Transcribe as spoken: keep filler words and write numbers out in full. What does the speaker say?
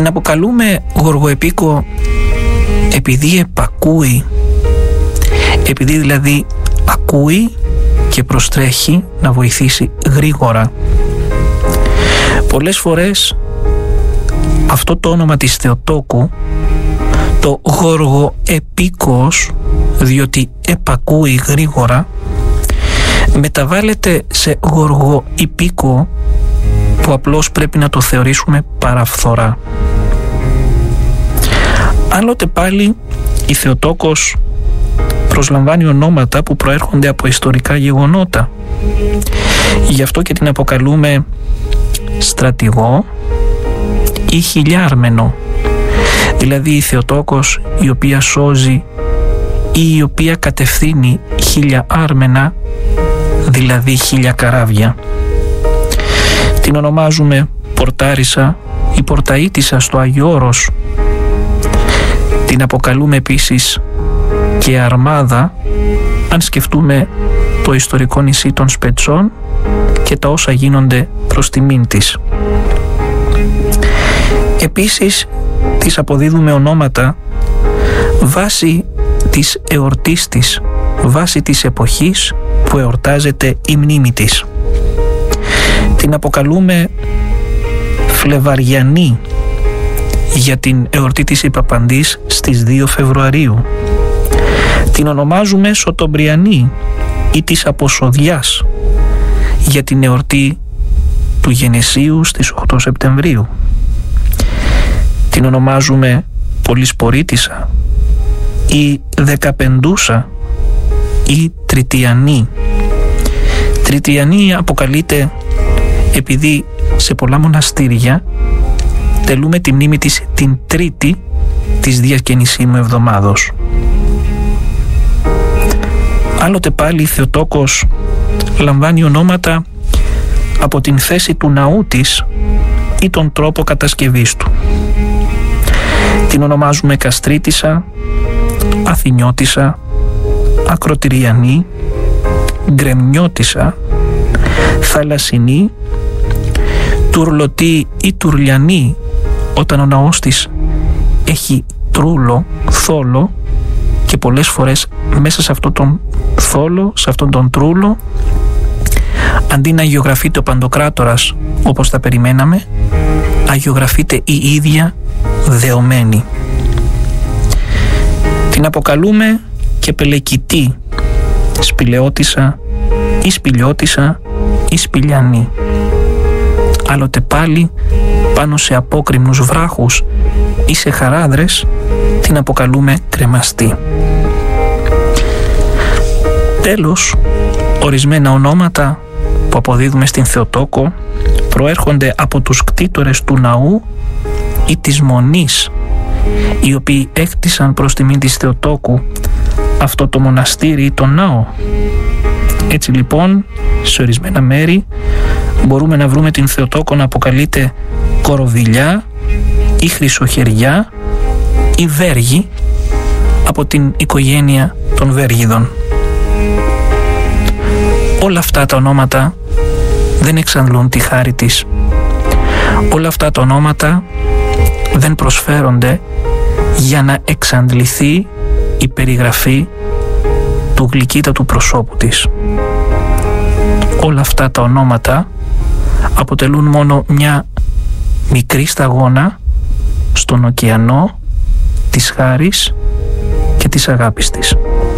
Την αποκαλούμε γοργοεπίκο επειδή επακούει, επειδή δηλαδή ακούει και προστρέχει να βοηθήσει γρήγορα. Πολλές φορές αυτό το όνομα της Θεοτόκου, το γοργοεπίκος, διότι επακούει γρήγορα, μεταβάλλεται σε γοργοϊπίκο, που απλώς πρέπει να το θεωρήσουμε παραφθορά. Άλλοτε πάλι η Θεοτόκος προσλαμβάνει ονόματα που προέρχονται από ιστορικά γεγονότα. Γι' αυτό και την αποκαλούμε στρατηγό ή χιλιάρμενο, δηλαδή η Θεοτόκος η οποία σώζει ή η οποία κατευθύνει χίλια άρμενα, δηλαδή χίλια καράβια. Την ονομάζουμε Πορτάρισα ή Πορταΐτισσα στο Άγιο Όρος. Την αποκαλούμε επίσης και Αρμάδα, αν σκεφτούμε το ιστορικό νησί των Σπετσών και τα όσα γίνονται προς τιμήν της. Επίσης της αποδίδουμε ονόματα βάσει της εορτής της, βάσει της εποχής που εορτάζεται η μνήμη της. Την αποκαλούμε Φλεβαριανή για την εορτή της Ιπαπαντής στις δύο Φεβρουαρίου. Την ονομάζουμε Σωτομπριανή ή της Αποσοδιάς για την εορτή του Γενεσίου στις οκτώ Σεπτεμβρίου. Την ονομάζουμε Πολυσπορίτισσα ή Δεκαπεντούσα ή Τριτιανή. Τριτιανή αποκαλείται επειδή σε πολλά μοναστήρια τελούμε τη μνήμη της την Τρίτη της Διακαινησίμου Εβδομάδος. Άλλοτε πάλι η Θεοτόκος λαμβάνει ονόματα από την θέση του ναού της ή τον τρόπο κατασκευής του. Την ονομάζουμε Καστρίτισσα, Αθηνιώτισσα, Ακροτηριανή, Γκρεμνιώτισσα, Θαλασσινή, Τουρλωτή ή Τουρλιανή όταν ο ναός της έχει τρούλο, θόλο, και πολλές φορές μέσα σε αυτόν τον θόλο, σε αυτόν τον τρούλο, αντί να αγιογραφείται ο Παντοκράτορας όπως τα περιμέναμε, αγιογραφείται η ίδια δεωμένη. Την αποκαλούμε και Πελεκητή, Σπηλαιώτισσα ή Σπηλιώτισσα ή Σπηλιανή. Άλλοτε πάλι πάνω σε απόκρημνους βράχους ή σε χαράδρες την αποκαλούμε Κρεμαστή. Τέλος, ορισμένα ονόματα που αποδίδουμε στην Θεοτόκο προέρχονται από τους κτήτορες του ναού ή της Μονής, οι οποίοι έκτισαν προς τιμήν της Θεοτόκου αυτό το μοναστήρι ή τον ναό. Έτσι λοιπόν, σε ορισμένα μέρη μπορούμε να βρούμε την Θεοτόκο να αποκαλείται Κοροβιλιά ή Χρυσοχεριά ή Βέργη από την οικογένεια των Βέργιδων. Όλα αυτά τα ονόματα δεν εξαντλούν τη χάρη της. Όλα αυτά τα ονόματα δεν προσφέρονται για να εξαντληθεί η περιγραφή του γλυκύτατου προσώπου της. Όλα αυτά τα ονόματα αποτελούν μόνο μια μικρή σταγόνα στον ωκεανό της χάρης και της αγάπης της.